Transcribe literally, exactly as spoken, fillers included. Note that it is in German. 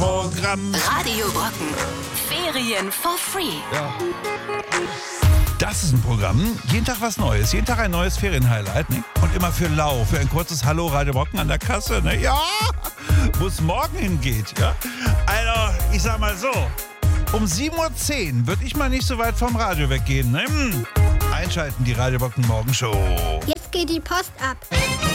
Programm. Radio Brocken. Ferien for free. Ja. Das ist ein Programm, jeden Tag was Neues, jeden Tag ein neues Ferienhighlight, ne? Und immer für lau, für ein kurzes Hallo Radio Brocken an der Kasse, ne? Ja, wo es morgen hingeht, ja? Also, ich sag mal so, um sieben Uhr zehn würde ich mal nicht so weit vom Radio weggehen, ne? Einschalten, die Radio Brocken Morgenshow. Jetzt geht die Post ab.